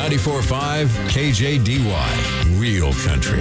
94.5 KJDY. Real country.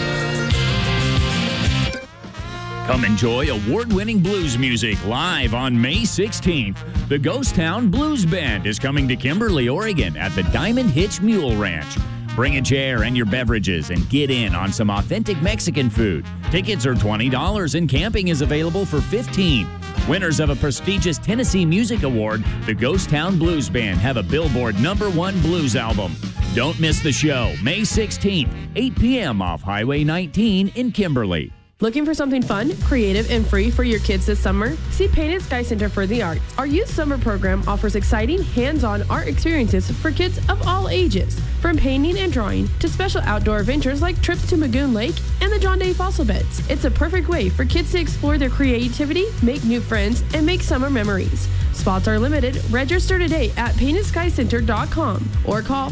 Come enjoy award-winning blues music live on May 16th. The Ghost Town Blues Band is coming to Kimberly, Oregon at the Diamond Hitch Mule Ranch. Bring a chair and your beverages and get in on some authentic Mexican food. Tickets are $20 and camping is available for $15. Winners of a prestigious Tennessee Music Award, the Ghost Town Blues Band have a Billboard #1 blues album. Don't miss the show, May 16th, 8 p.m. off Highway 19 in Kimberly. Looking for something fun, creative, and free for your kids this summer? See Painted Sky Center for the Arts. Our youth summer program offers exciting, hands-on art experiences for kids of all ages. From painting and drawing to special outdoor adventures like trips to Magoon Lake and the John Day Fossil Beds. It's a perfect way for kids to explore their creativity, make new friends, and make summer memories. Spots are limited. Register today at PaintedSkyCenter.com or call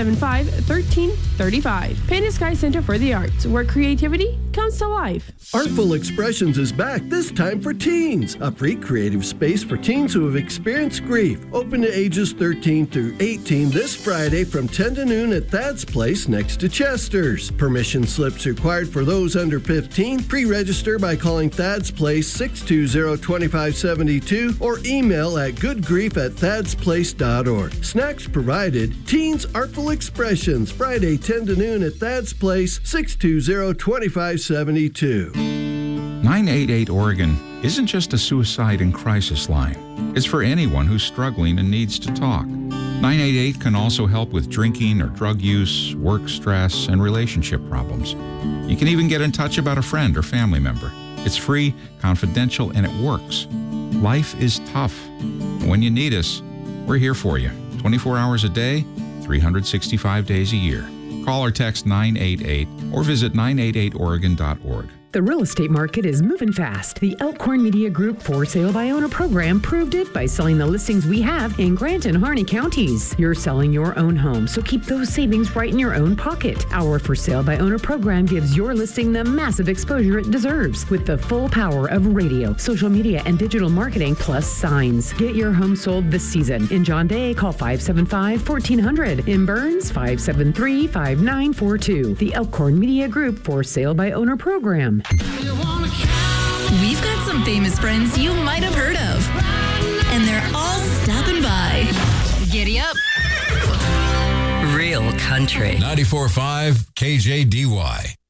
575-1335. Painted Sky Center for the Arts, where creativity comes to life. Artful Expressions is back, this time for teens. A free creative space for teens who have experienced grief. Open to ages 13 through 18 this Friday from 10 to noon at Thad's Place next to Chester's. Permission slips required for those under 15. Pre-register by calling Thad's Place 620-2572 or email at goodgrief@thadsplace.org. Snacks provided. Teens Artful Expressions, Friday 10 to noon at Thad's Place, 620-2572. 988 Oregon isn't just a suicide and crisis line. It's for anyone who's struggling and needs to talk. 988 can also help with drinking or drug use, work stress, and relationship problems. You can even get in touch about a friend or family member. It's free, confidential, and it works. Life is tough. When you need us, we're here for you. 24 hours a day, 365 days a year. Call or text 988 or visit 988oregon.org. The real estate market is moving fast. The Elkhorn Media Group For Sale by Owner program proved it by selling the listings we have in Grant and Harney counties. You're selling your own home, so keep those savings right in your own pocket. Our For Sale by Owner program gives your listing the massive exposure it deserves with the full power of radio, social media, and digital marketing plus signs. Get your home sold this season. In John Day, call 575-1400. In Burns, 573-5942. The Elkhorn Media Group For Sale by Owner program. We've got some famous friends you might have heard of, and they're all stopping by. Giddy up. Real country. 94.5 KJDY.